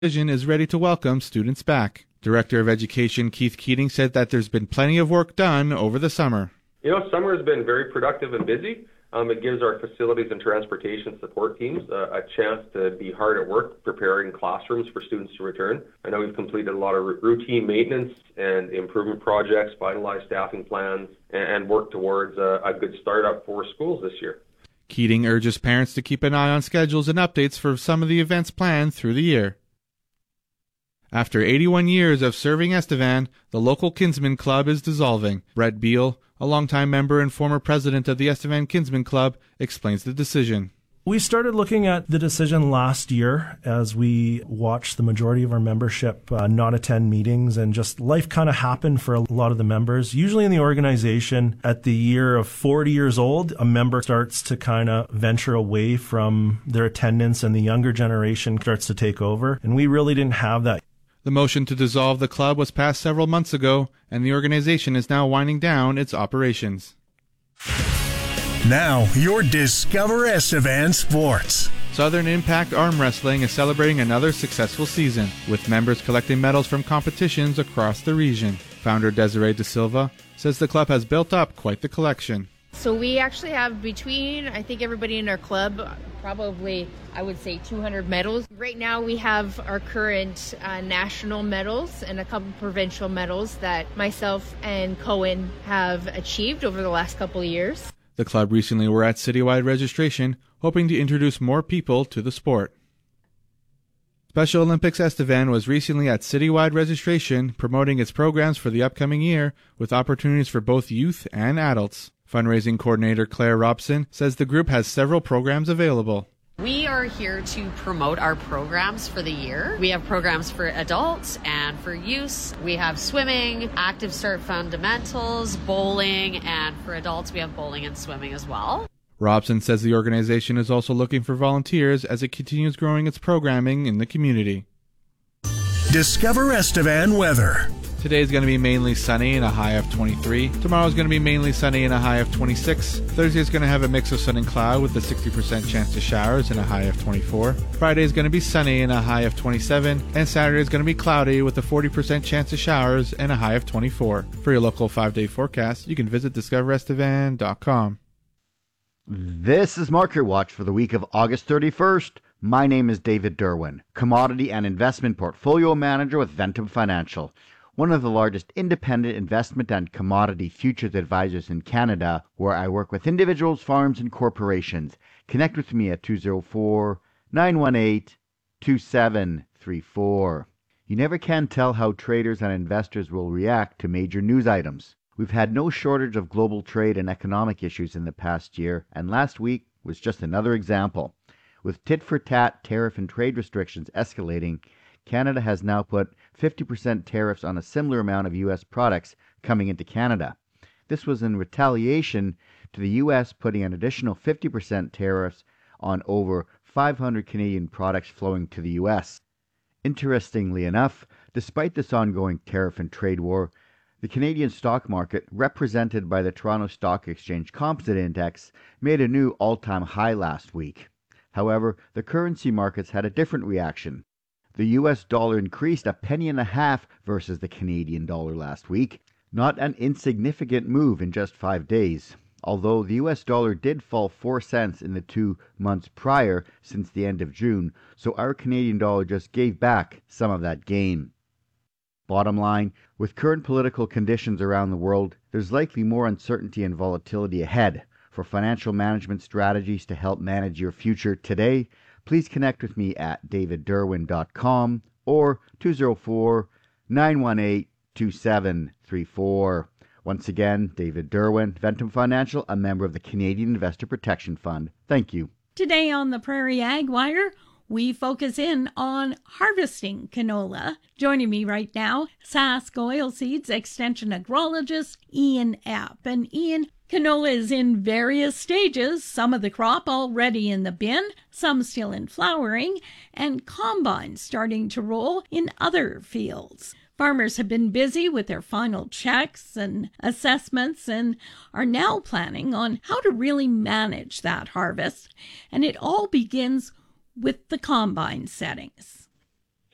Division is ready to welcome students back. Director of Education Keith Keating said that there's been plenty of work done over the summer. Summer has been very productive and busy. It gives our facilities and transportation support teams a chance to be hard at work preparing classrooms for students to return. I know we've completed a lot of routine maintenance and improvement projects, finalized staffing plans, and worked towards a good startup for schools this year. Keating urges parents to keep an eye on schedules and updates for some of the events planned through the year. After 81 years of serving Estevan, the local Kinsmen Club is dissolving. Brett Beal, a longtime member and former president of the Estevan Kinsmen Club, explains the decision. We started looking at the decision last year as we watched the majority of our membership not attend meetings, and just life kind of happened for a lot of the members. Usually in the organization, at the year of 40 years old, a member starts to kind of venture away from their attendance and the younger generation starts to take over, and we really didn't have that. The motion to dissolve the club was passed several months ago, and the organization is now winding down its operations. Now, your Discover Estevan Sports. Southern Impact Arm Wrestling is celebrating another successful season, with members collecting medals from competitions across the region. Founder Desiree De Silva says the club has built up quite the collection. So we actually have between, I think, everybody in our club, probably, I would say, 200 medals. Right now we have our current national medals and a couple provincial medals that myself and Cohen have achieved over the last couple of years. The club recently were at citywide registration, hoping to introduce more people to the sport. Special Olympics Estevan was recently at citywide registration, promoting its programs for the upcoming year with opportunities for both youth and adults. Fundraising coordinator Claire Robson says the group has several programs available. We are here to promote our programs for the year. We have programs for adults and for youth. We have swimming, active start fundamentals, bowling, and for adults we have bowling and swimming as well. Robson says the organization is also looking for volunteers as it continues growing its programming in the community. Discover Estevan weather. Today is going to be mainly sunny and a high of 23. Tomorrow is going to be mainly sunny and a high of 26. Thursday is going to have a mix of sun and cloud with a 60% chance of showers and a high of 24. Friday is going to be sunny and a high of 27. And Saturday is going to be cloudy with a 40% chance of showers and a high of 24. For your local 5-day forecast, you can visit discoverestevan.com. This is Market Watch for the week of August 31st. My name is David Derwin, Commodity and Investment Portfolio Manager with Ventum Financial, one of the largest independent investment and commodity futures advisors in Canada, where I work with individuals, farms, and corporations. Connect with me at 204-918-2734. You never can tell how traders and investors will react to major news items. We've had no shortage of global trade and economic issues in the past year, and last week was just another example. With tit-for-tat tariff and trade restrictions escalating, Canada has now put 50% tariffs on a similar amount of U.S. products coming into Canada. This was in retaliation to the U.S. putting an additional 50% tariffs on over 500 Canadian products flowing to the U.S. Interestingly enough, despite this ongoing tariff and trade war, the Canadian stock market, represented by the Toronto Stock Exchange Composite Index, made a new all-time high last week. However, the currency markets had a different reaction. The U.S. dollar increased a penny and a half versus the Canadian dollar last week, not an insignificant move in just 5 days, although the U.S. dollar did fall 4 cents in the 2 months prior since the end of June, so our Canadian dollar just gave back some of that gain. Bottom line, with current political conditions around the world, there's likely more uncertainty and volatility ahead. For financial management strategies to help manage your future today, please connect with me at davidderwin.com or 204-918-2734. Once again, David Derwin, Ventum Financial, a member of the Canadian Investor Protection Fund. Thank you. Today on the Prairie Ag Wire, we focus in on harvesting canola. Joining me right now, Sask Oilseeds Extension Agrologist Ian Epp. And Ian, canola is in various stages, some of the crop already in the bin, some still in flowering, and combines starting to roll in other fields. Farmers have been busy with their final checks and assessments and are now planning on how to really manage that harvest. And it all begins with the combine settings.